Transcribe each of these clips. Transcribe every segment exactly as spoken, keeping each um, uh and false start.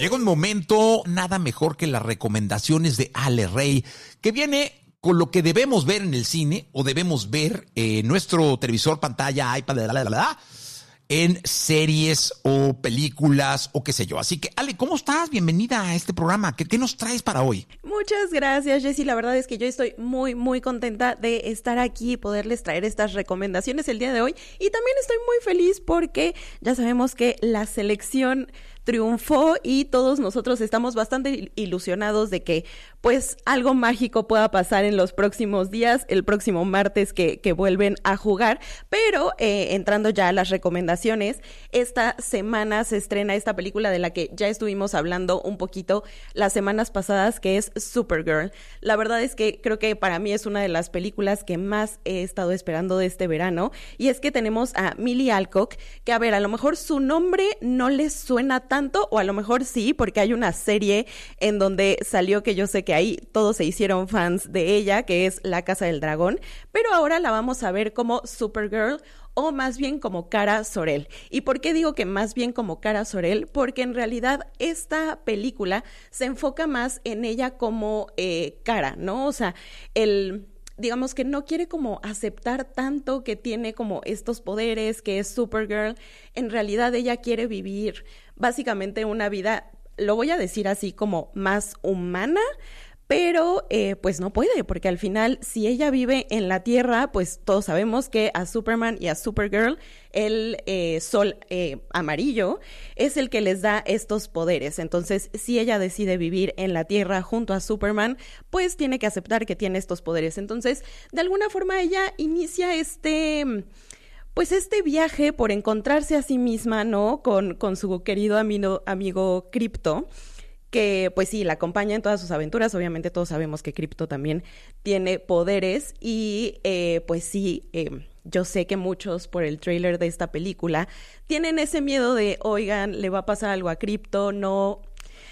llega un momento nada mejor que las recomendaciones de Ale Rey, que viene con lo que debemos ver en el cine o debemos ver en nuestro televisor, pantalla, iPad, la, la, la, la, en series o películas o qué sé yo. Así que, Ale, ¿cómo estás? Bienvenida a este programa. ¿Qué, qué nos traes para hoy? Muchas gracias, Jessy. La verdad es que yo estoy muy, muy contenta de estar aquí y poderles traer estas recomendaciones el día de hoy. Y también estoy muy feliz porque ya sabemos que la selección triunfó y todos nosotros estamos bastante ilusionados de que pues algo mágico pueda pasar en los próximos días, el próximo martes que, que vuelven a jugar. Pero eh, entrando ya a las recomendaciones, esta semana se estrena esta película de la que ya estuvimos hablando un poquito las semanas pasadas, que es Supergirl. La verdad es que creo que para mí es una de las películas que más he estado esperando de este verano, y es que tenemos a Millie Alcock, que a ver, a lo mejor su nombre no les suena tanto, o a lo mejor sí, porque hay una serie en donde salió que yo sé que ahí todos se hicieron fans de ella, que es La Casa del Dragón, pero ahora la vamos a ver como Supergirl, o más bien como Kara Zor-El. ¿Y por qué digo que más bien como Kara Zor-El? Porque en realidad esta película se enfoca más en ella como eh, Kara, ¿no? O sea, el... digamos que no quiere como aceptar tanto que tiene como estos poderes, que es Supergirl. En realidad ella quiere vivir básicamente una vida, lo voy a decir así, como más humana, pero eh, pues no puede, porque al final si ella vive en la Tierra, pues todos sabemos que a Superman y a Supergirl el eh, sol eh, amarillo es el que les da estos poderes. Entonces, si ella decide vivir en la Tierra junto a Superman, pues tiene que aceptar que tiene estos poderes. Entonces, de alguna forma ella inicia este... pues este viaje por encontrarse a sí misma, ¿no? Con, con su querido amigo, amigo Krypto, que pues sí, la acompaña en todas sus aventuras. Obviamente todos sabemos que Krypto también tiene poderes y eh, pues sí, eh, yo sé que muchos por el tráiler de esta película tienen ese miedo de, oigan, ¿le va a pasar algo a Krypto? No,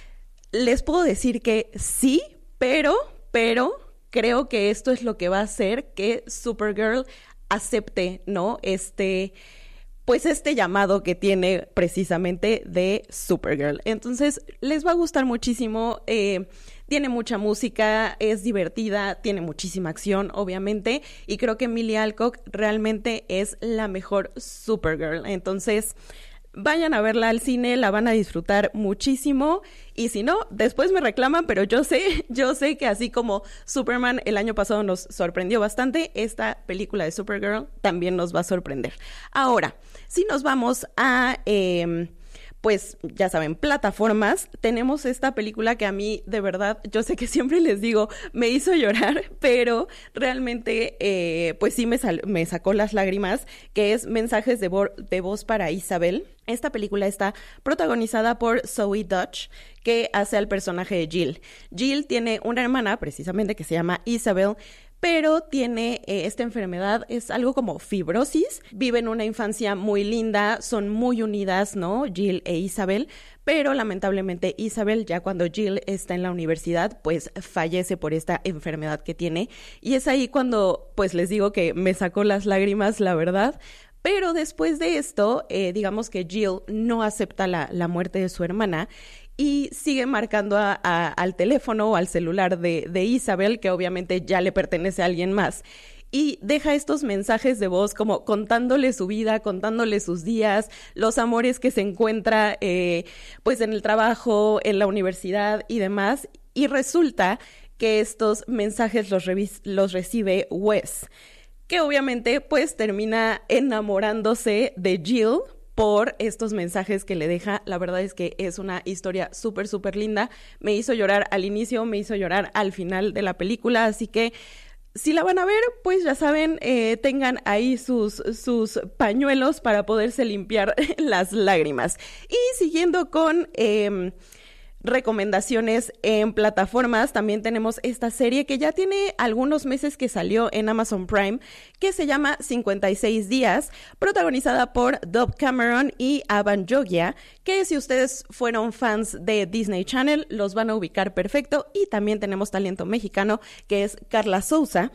les puedo decir que sí, pero, pero creo que esto es lo que va a hacer que Supergirl acepte, ¿no? Este... pues este llamado que tiene precisamente de Supergirl. Entonces, les va a gustar muchísimo, eh, tiene mucha música, es divertida, tiene muchísima acción, obviamente, y creo que Millie Alcock realmente es la mejor Supergirl. Entonces, vayan a verla al cine, la van a disfrutar muchísimo, y si no, después me reclaman, pero yo sé, yo sé que así como Superman el año pasado nos sorprendió bastante, esta película de Supergirl también nos va a sorprender. Ahora, si nos vamos a... Eh, pues ya saben, plataformas, tenemos esta película que a mí de verdad, yo sé que siempre les digo, me hizo llorar, pero realmente eh, pues sí me, sal- me sacó las lágrimas, que es Mensajes de, Vo- de Voz para Isabel. Esta película está protagonizada por Zoe Dutch, que hace al personaje de Jill. Jill tiene una hermana, precisamente, que se llama Isabel, pero tiene eh, esta enfermedad, es algo como fibrosis. Viven una infancia muy linda, son muy unidas, ¿no? Jill e Isabel, pero lamentablemente Isabel, ya cuando Jill está en la universidad, pues fallece por esta enfermedad que tiene. Y es ahí cuando, pues les digo que me sacó las lágrimas, la verdad. Pero después de esto, eh, digamos que Jill no acepta la, la muerte de su hermana y sigue marcando a, a, al teléfono o al celular de, de Isabel, que obviamente ya le pertenece a alguien más, y deja estos mensajes de voz como contándole su vida, contándole sus días, los amores que se encuentra eh, pues en el trabajo, en la universidad y demás, y resulta que estos mensajes los, revis- los recibe Wes, que obviamente pues termina enamorándose de Jill por estos mensajes que le deja. La verdad es que es una historia súper, súper linda. Me hizo llorar al inicio, me hizo llorar al final de la película, así que si la van a ver, pues ya saben, eh, tengan ahí sus, sus pañuelos para poderse limpiar las lágrimas. Y siguiendo con... Eh, recomendaciones en plataformas, también tenemos esta serie que ya tiene algunos meses que salió en Amazon Prime, que se llama cincuenta y seis días, protagonizada por Dove Cameron y Avan Jogia, que si ustedes fueron fans de Disney Channel, los van a ubicar perfecto. Y también tenemos talento mexicano, que es Carla Souza.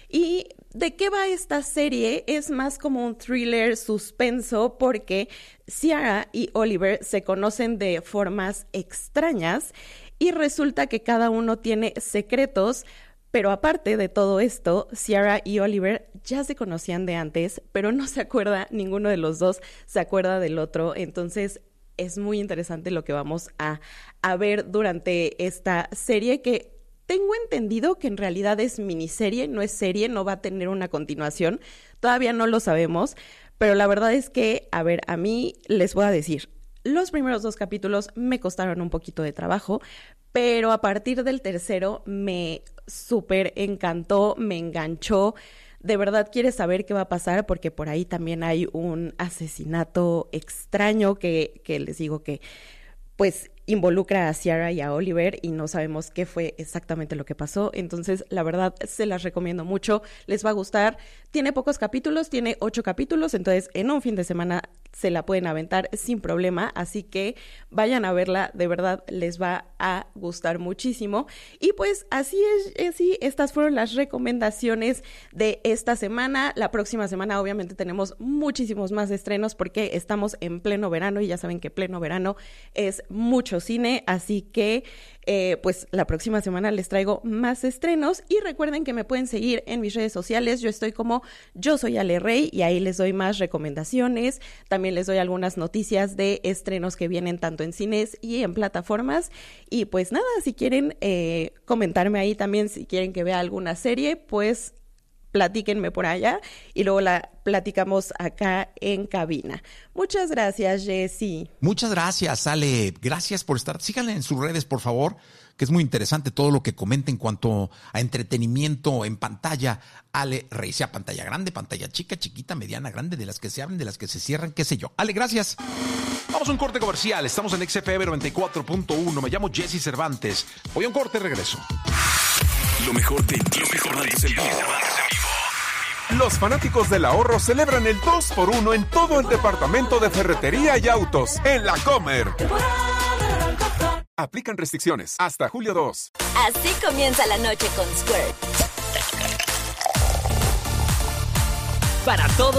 ¿Y de qué va esta serie? Es más como un thriller suspenso porque Ciara y Oliver se conocen de formas extrañas y resulta que cada uno tiene secretos. Pero aparte de todo esto, Ciara y Oliver ya se conocían de antes, pero no se acuerda, ninguno de los dos se acuerda del otro. Entonces es muy interesante lo que vamos a, a ver durante esta serie, que tengo entendido que en realidad es miniserie, no es serie, no va a tener una continuación. Todavía no lo sabemos, pero la verdad es que, a ver, a mí les voy a decir, los primeros dos capítulos me costaron un poquito de trabajo, pero a partir del tercero me súper encantó, me enganchó. De verdad quieres saber qué va a pasar porque por ahí también hay un asesinato extraño que, que les digo que pues involucra a Ciara y a Oliver y no sabemos qué fue exactamente lo que pasó. Entonces, la verdad, se las recomiendo mucho. Les va a gustar. Tiene pocos capítulos, tiene ocho capítulos, entonces en un fin de semana se la pueden aventar sin problema. Así que vayan a verla, de verdad les va a gustar muchísimo. Y pues así es, sí, estas fueron las recomendaciones de esta semana. La próxima semana obviamente tenemos muchísimos más estrenos porque estamos en pleno verano y ya saben que pleno verano es mucho cine, así que eh, pues la próxima semana les traigo más estrenos y recuerden que me pueden seguir en mis redes sociales. Yo estoy como Yo Soy Ale Rey y ahí les doy más recomendaciones, también les doy algunas noticias de estrenos que vienen tanto en cines y en plataformas. Y pues nada, si quieren eh, comentarme ahí también, si quieren que vea alguna serie, pues platíquenme por allá y luego la platicamos acá en cabina. Muchas gracias, Jessy. Muchas gracias, Ale. Gracias por estar. Síganle en sus redes, por favor, que es muy interesante todo lo que comenta en cuanto a entretenimiento en pantalla. Ale Rey, sea pantalla grande, pantalla chica, chiquita, mediana, grande, de las que se abren, de las que se cierran, qué sé yo. Ale, gracias. Vamos a un corte comercial. Estamos en X F M noventa y cuatro punto uno. Me llamo Jesse Cervantes. Voy a un corte, regreso. Lo mejor de ti, lo mejor de ti. Los fanáticos del ahorro celebran el dos por uno en todo el departamento de ferretería y autos en La Comer. Aplican restricciones hasta julio dos. Así comienza la noche con Squirt. Para todos